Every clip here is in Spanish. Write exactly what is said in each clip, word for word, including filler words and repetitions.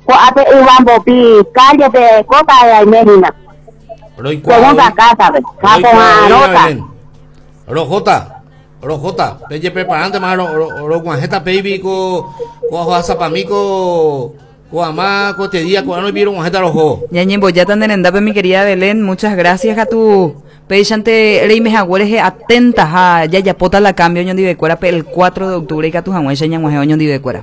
Cuate Iván Bopi, calle de Coca de Mérida. Segunda casa, Capojarota. Rojota, Rojota, pelle preparante más ro guanjeta baby co co zapamico co ama co te día co no vieron guanjeta rojo. Ñañe boyata nerendape mi querida Belén, muchas gracias a tu pechante reime agüeres atentas a ya ya pota la cambio ñon de cuera el cuatro de octubre que a tu jamón ñan ñon de cuera.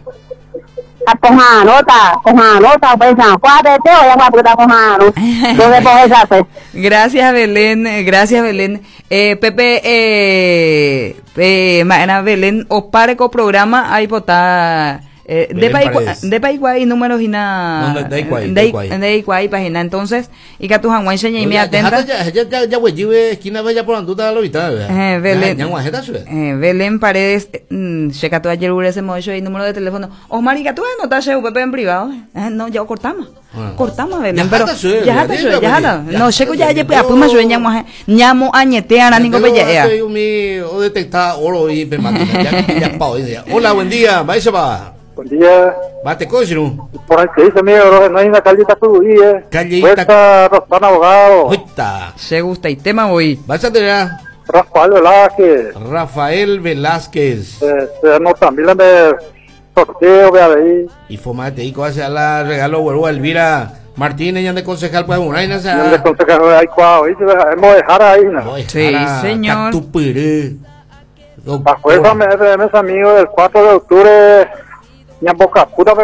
Capojarota, Capojarota, pues cuate te voy a puta Capojarota. ¿Dónde puedes hacer? Gracias Belén, gracias Belén. Eh, Pepe, eh, eh, Maena Belén, os pare co programa ahí pota. Eh, de país de país guay números y nada no, de guay de guay página entonces y que tu hanguay seña y me atenta ya ya ya ya güey yo esquina vaya por anduta la vista eh Belén eh Belén Paredes checa tu ayer ese modo y número de teléfono o marica tú anotas u Pepe en privado no ya cortamos cortamos Belén pero ya ya ya no checo ya ya pues más yo ñamo ñamo añete ana ningo bella yo mi o detectar oro y permatina ya ya pao hola buen día vais va. Buen día. Bate cochino. Por ahí se dice, amigo, no hay una callita subida. Callita. Rosana Abogado. Huita. Se gusta y tema hoy. Vas a tener Rafael Velázquez. Rafael Velázquez. Eh, se nos también de sorteo, vea ahí. Y fomate y hacia la regalo huevo Elvira Martínez, ya de concejal pues una vaina ya de concejal ahí cuau, y hemos dejar ahí, ¿no? Sí, señor. Tu pere. Bajo esa mes amigo del cuatro de octubre. Boca, puta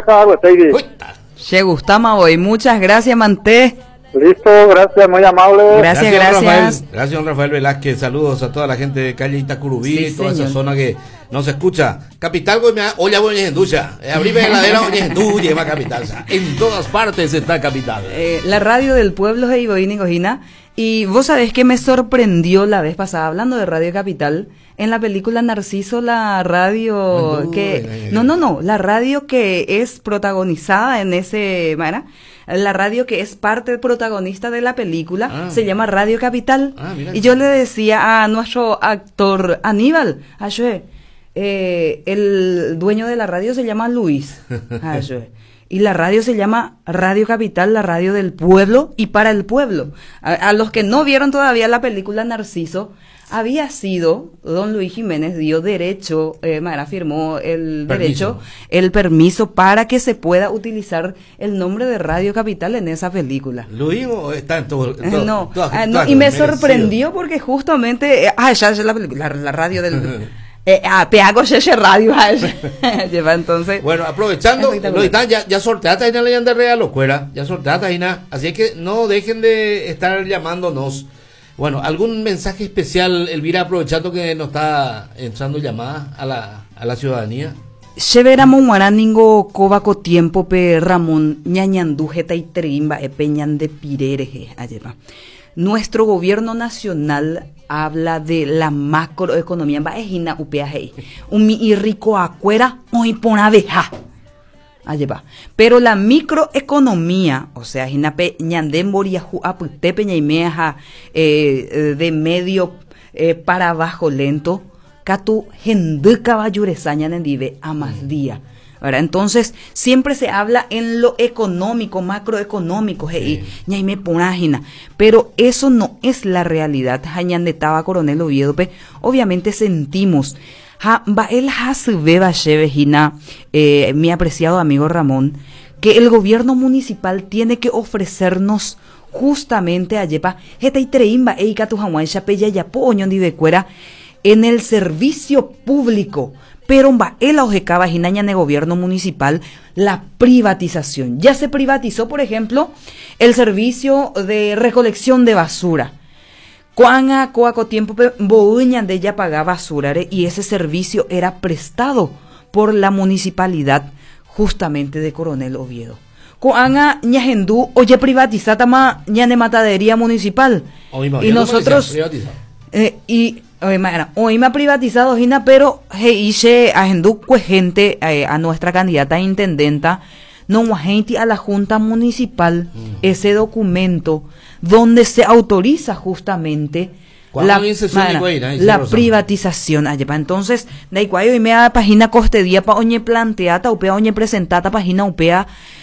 Se gustama hoy, muchas gracias Manté. Listo, gracias, muy amable. Gracias, gracias. Gracias, Rafael, gracias, don Rafael Velázquez. Saludos a toda la gente de calle Itacurubí, sí, toda señor. Esa zona que nos escucha. Capital, olla, voy a enducha. Abrime heladera, voy a enducha, lleva capital. En todas partes está capital. Eh, la radio del pueblo de Iboín y Cojina. Y vos sabés que me sorprendió la vez pasada, hablando de Radio Capital, en la película Narciso, la radio no, que... No, no, no, la radio que es protagonizada en ese... ¿Mara? La radio que es parte protagonista de la película ah. se llama Radio Capital. Ah, y yo le decía a nuestro actor Aníbal, Ayue, eh, el dueño de la radio se llama Luis. Ayue. Y la radio se llama Radio Capital, la radio del pueblo y para el pueblo. A, a los que no vieron todavía la película Narciso, había sido, don Luis Jiménez dio derecho, eh, Mara firmó el permiso. derecho, el permiso para que se pueda utilizar el nombre de Radio Capital en esa película. Luis está en todo. todo no, todo, ah, no todo, y me merecido. Sorprendió porque justamente, eh, ah, ya es la película, la, la radio del... Eh, ah, te hago ese radio lleva entonces bueno aprovechando lo están ya ya sorteaste ahí en la leyenda real o fuera ya sorteaste ahí nada así que no dejen de estar llamándonos. Bueno, algún mensaje especial, Elvira, aprovechando que nos está entrando llamada a la a la ciudadanía. Cheveramo guaraningo cobaco tiempo pe Ramón ñañandujeta y treimba e peñan de pirereje ayepa. Nuestro gobierno nacional habla de la macroeconomía. Va ejina upeaje. Un mi rico acuera hoy pona veja. Allí va. Pero la microeconomía, o sea, ejina pe ñandemboria ju apute peñaimeja eh, de medio eh, para abajo lento. Catu gente caballuresaña nendive a más día. ¿Verdad? Entonces, siempre se habla en lo económico, macroeconómico, hey, sí. me ponágina, pero eso no es la realidad. Jañandetaba Coronel Oviedo, pe, obviamente sentimos, ja, va el hasbeba chevejina, eh, mi apreciado amigo Ramón, que el gobierno municipal tiene que ofrecernos justamente a yepa, jeta y treimba, eika tu jamuay chapeya ya poño de cuera, en el servicio público. Pero va el ojecaba jinaña de gobierno municipal la privatización. Ya se privatizó, por ejemplo, el servicio de recolección de basura. Cuanga coaco tiempo bouña de ella pagaba basura y ese servicio era prestado por la municipalidad justamente de Coronel Oviedo. Cuanga ñagendú oye privatizada ma ñane matadería municipal. Y nosotros eh, y hoy me ha privatizado Gina, pero he hice agendú gente eh, a nuestra candidata a intendenta, no gente a la junta municipal, uh-huh. ese documento donde se autoriza justamente la, mana, la privatización. Entonces, de ahí hoy me da página costedía pa oñe planteata, upea oñe presentata página upea